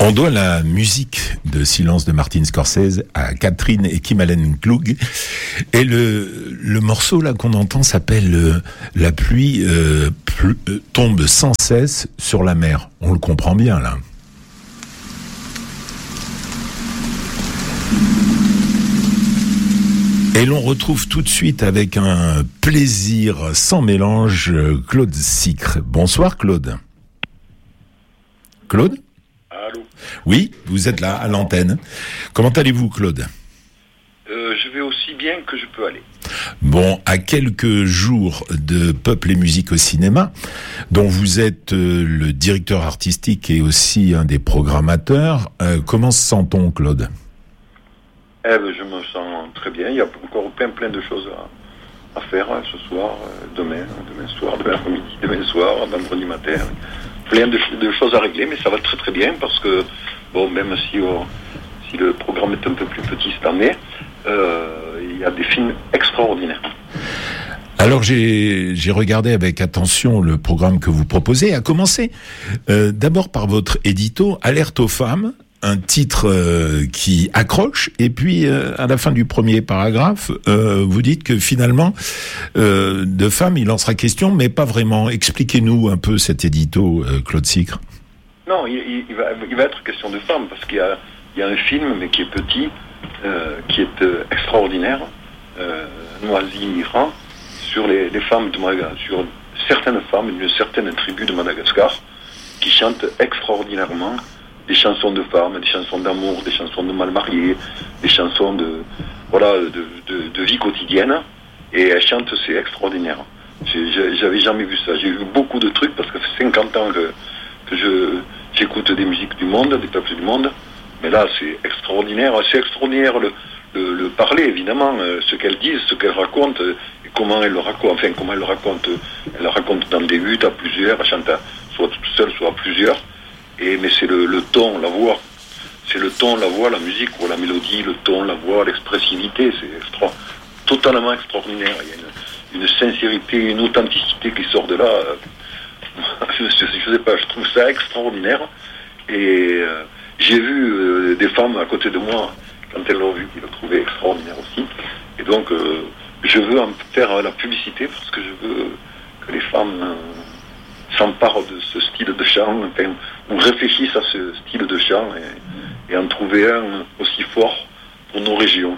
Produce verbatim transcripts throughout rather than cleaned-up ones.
On doit la musique de Silence de Martin Scorsese à Catherine et Kim Allen-Klug. Et le, le morceau là qu'on entend s'appelle euh, La pluie euh, pl- euh, tombe sans cesse sur la mer. On le comprend bien là. Et l'on retrouve tout de suite avec un plaisir sans mélange Claude Sicre. Bonsoir Claude. Claude ? Allô ? Oui, vous êtes là à l'antenne. Comment allez-vous Claude ? euh, Je vais aussi bien que je peux aller. Bon, à quelques jours de Peuple et musique au cinéma, dont vous êtes euh, le directeur artistique et aussi un des programmateurs, euh, comment se sent-on Claude ? Eh ben, je me sens très bien. Il y a encore plein plein de choses à, à faire hein, ce soir, euh, demain, demain soir, demain après-midi, demain soir, vendredi matin. Plein de, de choses à régler, mais ça va très très bien parce que, bon, même si, euh, si le programme est un peu plus petit cette année, euh, il y a des films extraordinaires. Alors j'ai, j'ai regardé avec attention le programme que vous proposez, à commencer euh, d'abord par votre édito « Alerte aux femmes », un titre euh, qui accroche, et puis euh, à la fin du premier paragraphe, euh, vous dites que finalement, euh, de femmes, il en sera question, mais pas vraiment. Expliquez-nous un peu cet édito, euh, Claude Sicre. Non, il, il, va, il va être question de femmes, parce qu'il y a, il y a un film, mais qui est petit, euh, qui est euh, extraordinaire, euh, Noisy-Iran, sur les, les femmes de Madagascar, sur certaines femmes d'une certaine tribu de Madagascar, qui chantent extraordinairement des chansons de femmes, des chansons d'amour, des chansons de mal mariés, des chansons de voilà de, de, de vie quotidienne, et elles chantent, c'est extraordinaire. J'ai, j'avais jamais vu ça. J'ai vu beaucoup de trucs parce que ça fait cinquante ans que, que je j'écoute des musiques du monde, des peuples du monde, mais là c'est extraordinaire. C'est extraordinaire le, le, le parler évidemment, euh, ce qu'elles disent, ce qu'elles racontent, euh, et comment elles le racontent. Enfin comment elles le racontent. Elles le racontent dans des huttes à plusieurs, elles chantent à, soit toute seule, soit à plusieurs. Et, mais c'est le, le ton, la voix. C'est le ton, la voix, la musique, ou la mélodie, le ton, la voix, l'expressivité. C'est extra, totalement extraordinaire. Il y a une, une sincérité, une authenticité qui sort de là. Je, je, je sais pas, je trouve ça extraordinaire. Et euh, j'ai vu euh, des femmes à côté de moi, quand elles l'ont vu, qui le trouvaient extraordinaire aussi. Et donc, euh, je veux en faire la publicité parce que je veux que les femmes... Euh, s'emparent de ce style de chant, enfin, ou réfléchissent à ce style de chant et, et en trouver un aussi fort pour nos régions.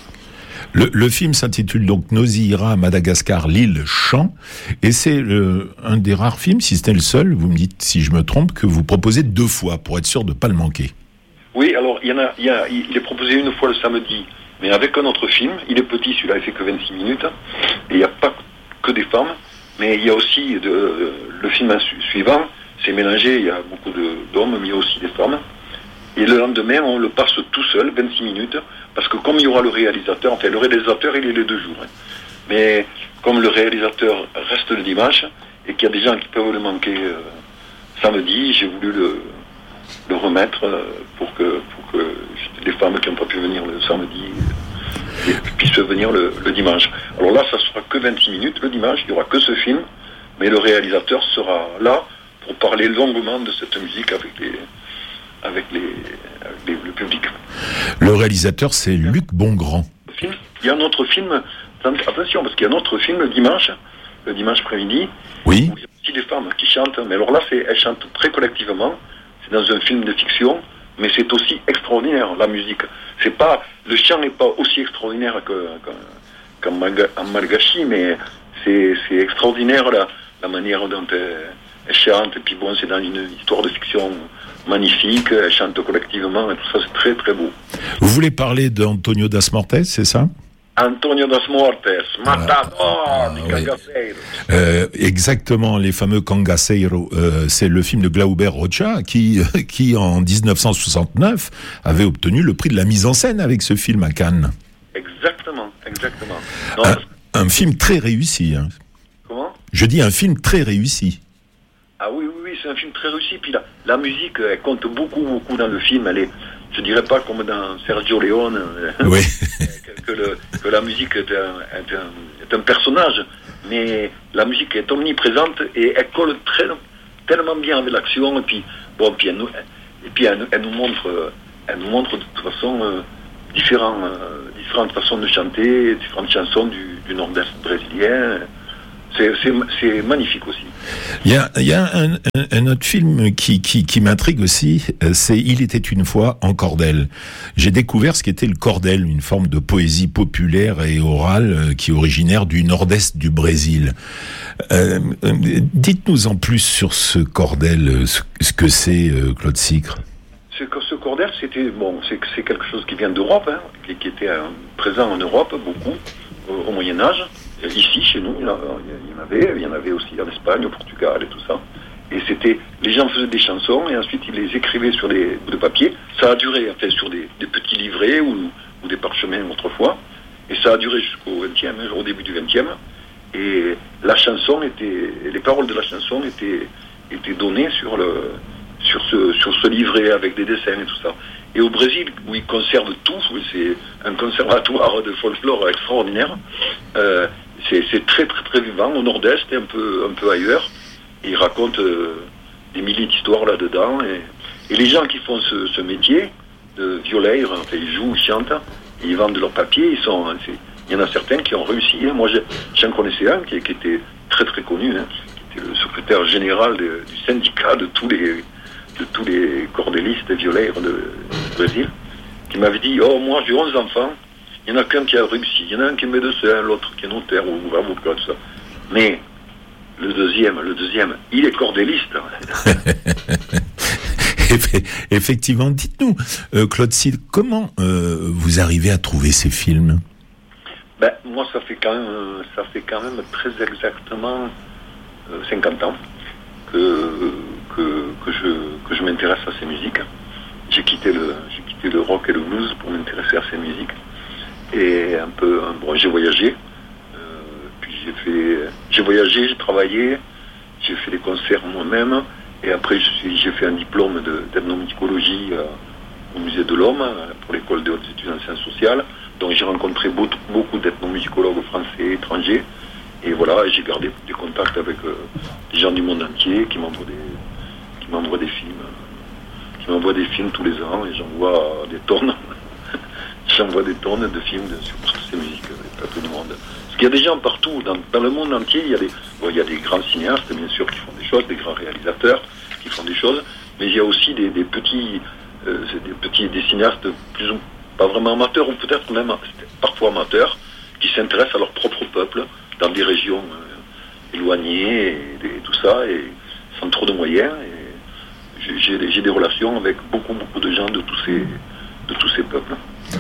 Le, le film s'intitule donc Noisy-Iran, Madagascar, l'île chant, et c'est le, un des rares films, si c'était le seul, vous me dites si je me trompe, que vous proposez deux fois pour être sûr de ne pas le manquer. Oui, alors il y en a, il, y a, il est proposé une fois le samedi, mais avec un autre film. Il est petit, celui-là, il fait que vingt-six minutes, et il n'y a pas que des femmes. Mais il y a aussi de, le film suivant, c'est mélangé, il y a beaucoup de, d'hommes, mais il y a aussi des femmes. Et le lendemain, on le passe tout seul, vingt-six minutes, parce que comme il y aura le réalisateur, enfin le réalisateur, il est les deux jours. Hein. Mais comme le réalisateur reste le dimanche, et qu'il y a des gens qui peuvent le manquer euh, samedi, j'ai voulu le, le remettre euh, pour que, pour que les femmes qui n'ont pas pu venir le samedi euh, puissent venir le, le dimanche. Alors là, ça sera que vingt-six minutes le dimanche, il n'y aura que ce film, mais le réalisateur sera là pour parler longuement de cette musique avec les, avec les, avec les, le public. Le réalisateur, c'est Luc Bongrand. Il y a un autre film, attention, parce qu'il y a un autre film le dimanche, le dimanche après-midi, oui. où il y a aussi des femmes qui chantent, mais alors là, c'est, elles chantent très collectivement, c'est dans un film de fiction, mais c'est aussi extraordinaire, la musique. C'est pas, le chant n'est pas aussi extraordinaire que, que, qu'en malgache, mais c'est, c'est extraordinaire la, la manière dont elles, elles chantent, et puis bon, c'est dans une histoire de fiction magnifique, elles chantent collectivement, et tout ça, c'est très très beau. Vous voulez parler d'Antonio Das Mortes, c'est ça ? Antonio Das Mortes, Matador, ah, di oui. Cangaceiro. Euh, exactement, les fameux Cangaceiro. Euh, c'est le film de Glauber Rocha qui, qui, en dix-neuf cent soixante-neuf, avait obtenu le prix de la mise en scène avec ce film à Cannes. Exactement, exactement. Non, un, parce... un film très réussi. Hein. Comment ? Je dis un film très réussi. Ah oui, oui, oui, c'est un film très réussi. Puis la, la musique, elle compte beaucoup, beaucoup dans le film. Elle est, je dirais pas comme dans Sergio Leone, oui. que, que, le, que la musique est un, est, un, est un personnage, mais la musique est omniprésente et elle colle très, tellement bien avec l'action. Et puis, bon, puis elle nous, et puis elle, elle nous montre, elle nous montre de toute façon euh, différents, euh, différentes façons de chanter, différentes chansons du, du nord-est brésilien. C'est, c'est, c'est magnifique aussi. Il y a, il y a un, un, un autre film qui, qui, qui m'intrigue aussi, c'est Il était une fois en cordel. J'ai découvert ce qu'était le cordel, une forme de poésie populaire et orale qui est originaire du nord-est du Brésil. Euh, dites-nous en plus sur ce cordel, ce, ce que c'est, euh, Claude Sicre. Ce, ce cordel, c'était bon, c'est, c'est quelque chose qui vient d'Europe, hein, qui, qui était euh, présent en Europe beaucoup au, au Moyen Âge. Ici, chez nous, il y en avait, il y en avait aussi en Espagne, au Portugal et tout ça. Et c'était, les gens faisaient des chansons et ensuite ils les écrivaient sur des bouts de papier. Ça a duré, enfin, sur des, des petits livrets ou, ou des parchemins autrefois. Et ça a duré jusqu'au vingtième, au début du vingtième. Et la chanson était, les paroles de la chanson étaient, étaient données sur le, sur ce, sur ce livret avec des dessins et tout ça. Et au Brésil, où ils conservent tout, où c'est un conservatoire de folklore extraordinaire, euh, c'est, c'est très très très vivant, au nord-est et un peu, un peu ailleurs. Et ils racontent euh, des milliers d'histoires là-dedans. Et, et les gens qui font ce, ce métier de violeiro, enfin, ils jouent, ils chantent, et ils vendent leurs papiers. Ils sont, c'est, il y en a certains qui ont réussi. Hein. Moi, j'en connaissais un qui, qui était très très connu, hein, qui était le secrétaire général de, du syndicat de tous les de tous les cordélistes et violeiro de, de Brésil, qui m'avait dit, oh, moi j'ai onze enfants, il y en a qu'un qui a réussi, il y en a un qui est médecin, l'autre qui est notaire ou avocat, tout ça. Mais le deuxième, le deuxième, il est cordéliste. Effectivement, dites-nous, euh, Claude Sicre, comment euh, vous arrivez à trouver ces films? Ben, moi, ça fait quand même, ça fait quand même très exactement euh, cinquante ans que, que, que, je, que je m'intéresse à ces musiques. J'ai quitté le, j'ai quitté le rock et le blues pour m'intéresser à ces musiques. Et un peu, bon, j'ai voyagé, euh, puis j'ai fait, j'ai voyagé, j'ai travaillé, j'ai fait des concerts moi-même, et après je suis, j'ai fait un diplôme de, d'ethnomusicologie euh, au Musée de l'Homme, pour l'école des hautes études en sciences sociales. Donc j'ai rencontré beaucoup, beaucoup d'ethnomusicologues français, étrangers, et voilà, j'ai gardé des contacts avec euh, des gens du monde entier qui m'envoient des, qui m'envoient des films, euh, qui m'envoient des films tous les ans, et j'envoie des tonnes. J'envoie des tonnes de films de, sur, sur ces musiques des peuples du monde. Parce qu'il y a des gens partout, dans, dans le monde entier, il y, a des, bon, il y a des grands cinéastes, bien sûr, qui font des choses, des grands réalisateurs qui font des choses, mais il y a aussi des, des petits, euh, des petits, des cinéastes plus ou pas vraiment amateurs, ou peut-être même parfois amateurs, qui s'intéressent à leur propre peuple, dans des régions euh, éloignées, et, et tout ça, et sans trop de moyens. Et j'ai, j'ai, j'ai des relations avec beaucoup, beaucoup de gens de tous ces, de tous ces peuples.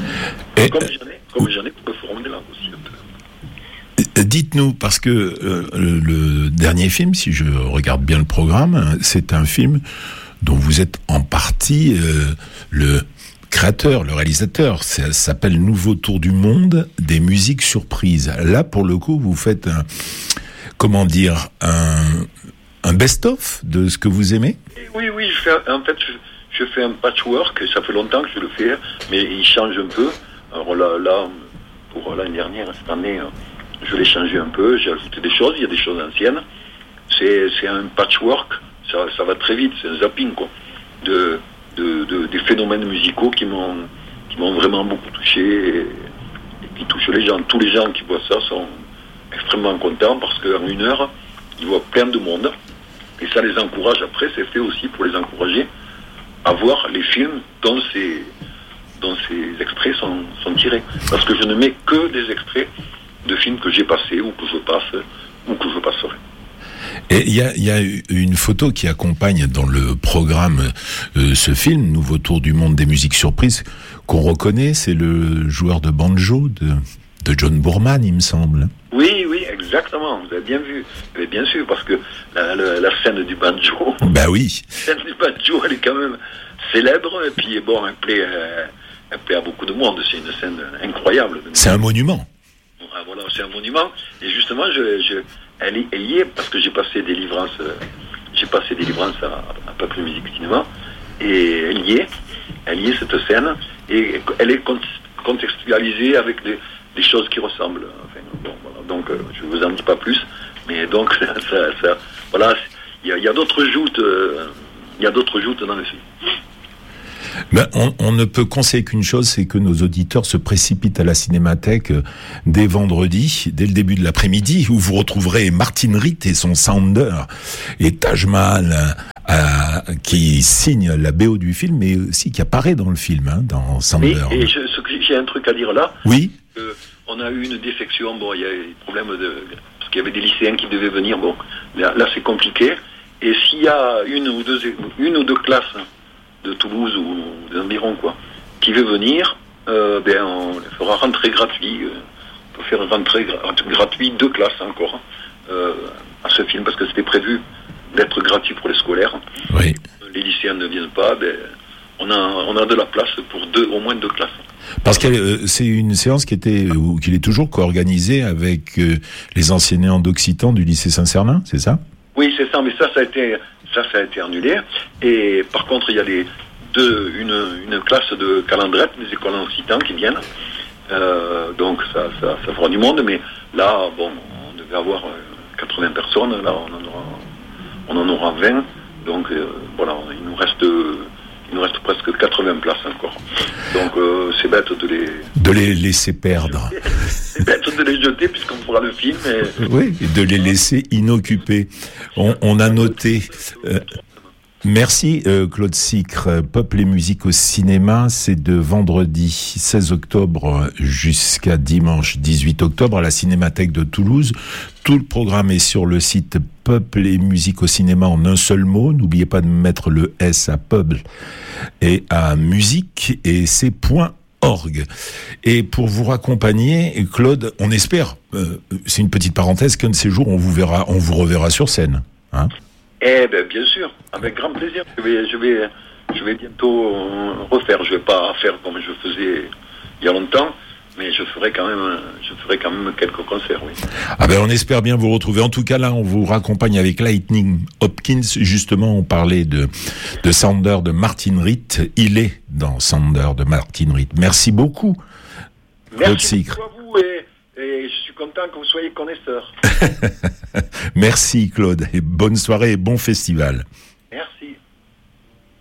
Et comme j'en ai, comme j'en ai pour le Forum des langues aussi un peu. Dites-nous, parce que euh, le, le dernier film, si je regarde bien le programme, c'est un film dont vous êtes en partie euh, le créateur, le réalisateur. Ça s'appelle Nouveau Tour du Monde des musiques surprises. Là, pour le coup, vous faites un, comment dire, un, un best-of de ce que vous aimez? Oui, oui, je fais, en fait, je, je fais un patchwork, ça fait longtemps que je le fais, mais il change un peu. Alors là, là pour l'année dernière, cette année, je l'ai changé un peu, j'ai ajouté des choses, il y a des choses anciennes. C'est, c'est un patchwork, ça, ça va très vite, c'est un zapping, quoi, de, de, de, des phénomènes musicaux qui m'ont, qui m'ont vraiment beaucoup touché et, et qui touchent les gens. Tous les gens qui voient ça sont extrêmement contents parce qu'en une heure, ils voient plein de monde et ça les encourage. Après, c'est fait aussi pour les encourager à voir les films dont ces, dont ces extraits sont, sont tirés. Parce que je ne mets que des extraits de films que j'ai passés ou que je passe ou que je passerai. Et il y a, y a une photo qui accompagne dans le programme euh, ce film, Nouveau Tour du Monde des musiques surprises, qu'on reconnaît, c'est le joueur de banjo de, de John Boorman, il me semble. Oui, oui, exactement, vous avez bien vu. Mais bien sûr, parce que la, la, la scène du banjo... Bah oui. La scène du banjo, elle est quand même célèbre, et puis bon, elle plaît, euh, elle plaît à beaucoup de monde, c'est une scène incroyable. C'est un monument. Voilà, c'est un monument, et justement, je, je, elle, y, elle y est, parce que j'ai passé des livrances, euh, j'ai passé des livrances à, à Peuple Musique Cinéma, et elle y est, elle y est, cette scène, et elle est contextualisée avec des, des choses qui ressemblent. Enfin, bon, voilà, donc, euh, je vous en dis pas plus, mais donc, ça, ça, ça, voilà, il y a, y a d'autres joutes, il euh, y a d'autres joutes dans le film. Ben, on, on ne peut conseiller qu'une chose, c'est que nos auditeurs se précipitent à la Cinémathèque dès vendredi, dès le début de l'après-midi, où vous retrouverez Martin Ritt et son Sounder, et Taj Mahal, euh, qui signe la B O du film, mais aussi qui apparaît dans le film, hein, dans Sounder. Oui, et je, ce que j'ai un truc à dire là. Oui. Euh, on a eu une défection, bon, il y a des problèmes de... Parce qu'il y avait des lycéens qui devaient venir, bon, là, là c'est compliqué. Et s'il y a une ou deux, une ou deux classes de Toulouse ou des environs, quoi, qui veut venir, euh, ben on les fera rentrer gratuit. Euh, on peut faire rentrer gra- gratuit deux classes encore euh, à ce film, parce que c'était prévu d'être gratuit pour les scolaires. Oui. Les lycéens ne viennent pas, ben on a, on a de la place pour deux, au moins deux classes. Parce que euh, c'est une séance qui était, ou qui est toujours co-organisée avec euh, les enseignants d'occitan du lycée Saint-Cernin, c'est ça? Oui, c'est ça, mais ça, ça a été, ça, ça a été annulé. Et par contre, il y a les deux, une, une classe de calendrette, des écoles en occitan qui viennent. Euh, donc ça, ça, ça fera du monde, mais là, bon, on devait avoir quatre-vingts personnes, là, on en aura, on en aura vingt. Donc euh, voilà, il nous reste, il nous reste presque quatre-vingts places encore. Donc euh, c'est bête de les... De les laisser perdre. C'est bête de les jeter puisqu'on fera le film. Et... Oui, et de les laisser inoccupés. On, on a noté... Euh, merci euh, Claude Sicre. Peuple et musique au cinéma, c'est de vendredi seize octobre jusqu'à dimanche dix-huit octobre à la Cinémathèque de Toulouse. Tout le programme est sur le site Peuple et musique au cinéma en un seul mot. N'oubliez pas de mettre le S à peuple et à musique, et c'est point org. Et pour vous raccompagner, Claude, on espère, euh, c'est une petite parenthèse, qu'un de ces jours on vous verra, on vous reverra sur scène, hein? Eh ben bien sûr, avec grand plaisir. Je vais, je vais, je vais bientôt refaire. Je vais pas faire comme je faisais il y a longtemps, mais je ferai quand même, je ferai quand même quelques concerts, oui. Ah ben on espère bien vous retrouver. En tout cas là, on vous raccompagne avec Lightning Hopkins. Justement, on parlait de de Sounder de Martin Ritt. Il est dans Sounder de Martin Ritt. Merci beaucoup, Claude Merci Sicre. beaucoup à vous et, et je suis content que vous soyez connaisseurs. Merci Claude et bonne soirée et bon festival.